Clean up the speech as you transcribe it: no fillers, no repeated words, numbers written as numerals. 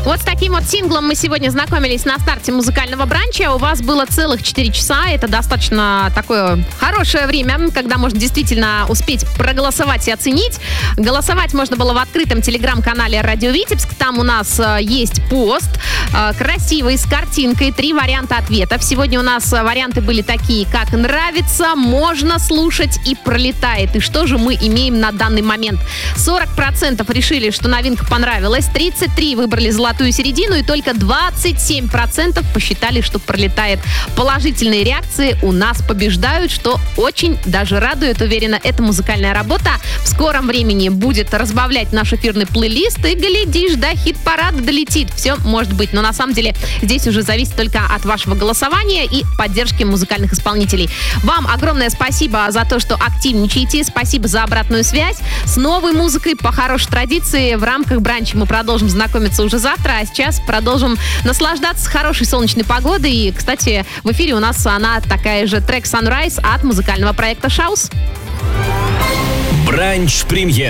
Вот с таким вот синглом мы сегодня знакомились на старте музыкального бранча. У вас было целых 4 часа. Это достаточно такое хорошее время, когда можно действительно успеть проголосовать и оценить. Голосовать можно было в открытом телеграм-канале «Радио Витебск». Там у нас есть пост красивый, с картинкой, 3 варианта ответов. Сегодня у нас варианты были такие, как «нравится», «можно слушать» и «пролетает». И что же мы имеем на данный момент? 40% решили, что новинка понравилась, 33% выбрали золотую середину, и только 27% посчитали, что пролетает. Положительные реакции у нас побеждают, что очень даже радует. Уверена, эта музыкальная работа в скором времени будет разбавлять наш эфирный плейлист, и, глядишь, до хит-парада долетит. Все может быть, но на самом деле здесь уже зависит только от вашего голосования и поддержки музыкальных исполнителей. Вам огромное спасибо за то, что активничаете, спасибо за обратную связь. С новой музыкой по хорошей традиции в рамках бранча мы продолжим знакомиться уже завтра, а сейчас продолжим наслаждаться хорошей солнечной погодой. И, кстати, в эфире у нас она такая же, трек «Sunrise» от музыкального проекта «Шаус». Бранч премьер.